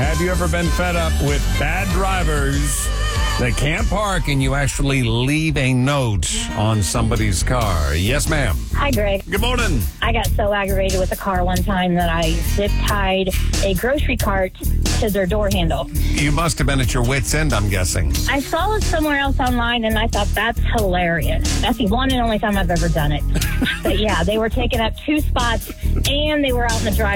Have you ever been fed up with bad drivers that can't park and you actually leave a note on somebody's car? Yes, ma'am. Hi, Greg. Good morning. I got so aggravated with a car one time that I zip-tied a grocery cart to their door handle. You must have been at your wit's end, I'm guessing. I saw it somewhere else online, and I thought, that's hilarious. That's the one and only time I've ever done it. But, yeah, they were taking up 2 spots, and they were out in the driveway.